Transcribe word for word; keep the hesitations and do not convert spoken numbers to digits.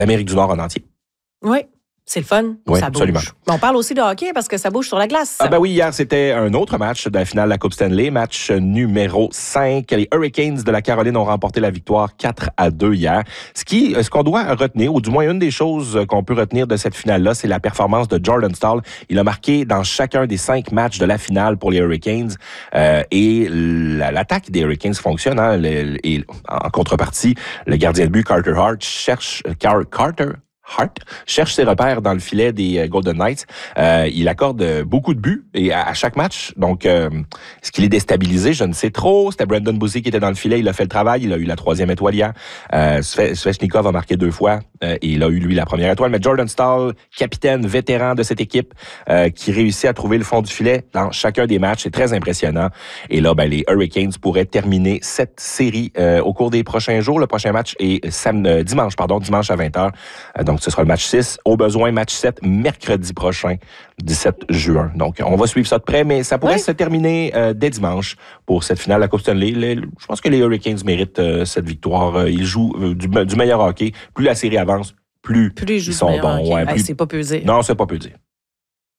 l'Amérique du Nord en entier. Oui. C'est le fun, oui, ça bouge. Absolument. On parle aussi de hockey parce que ça bouge sur la glace. Ah ben oui, hier, c'était un autre match de la finale de la Coupe Stanley, match numéro cinq. Les Hurricanes de la Caroline ont remporté la victoire quatre à deux hier. Ce qui, ce qu'on doit retenir, ou du moins une des choses qu'on peut retenir de cette finale-là, c'est la performance de Jordan Staal. Il a marqué dans chacun des cinq matchs de la finale pour les Hurricanes. Euh, et l'attaque des Hurricanes fonctionne. Hein, le, et en contrepartie, le gardien de but, Carter Hart, cherche... Car, Carter Hart cherche ses repères dans le filet des Golden Knights. Euh, il accorde beaucoup de buts et à, à chaque match. Donc, euh, est-ce qu'il est déstabilisé? Je ne sais trop. C'était Brandon Bussi qui était dans le filet. Il a fait le travail. Il a eu la troisième étoile hier. Euh, Svechnikov a marqué deux fois euh, et il a eu, lui, la première étoile. Mais Jordan Staal, capitaine, vétéran de cette équipe, euh, qui réussit à trouver le fond du filet dans chacun des matchs. C'est très impressionnant. Et là, ben, les Hurricanes pourraient terminer cette série euh, au cours des prochains jours. Le prochain match est sam- euh, dimanche, pardon, dimanche à vingt heures. Euh, donc, ce sera le match six. Au besoin, match sept, mercredi prochain, dix-sept juin. Donc, on va suivre ça de près, mais ça pourrait oui. se terminer euh, dès dimanche pour cette finale de la Coupe Stanley. Les, je pense que les Hurricanes méritent euh, cette victoire. Euh, ils jouent euh, du, du meilleur hockey. Plus la série avance, plus, plus ils, jouent ils sont bons. Ouais, plus... C'est pas pesé. Non, c'est pas pesé.